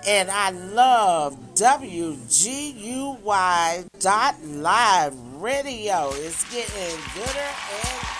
And I love WGUY.live radio. It's getting gooder and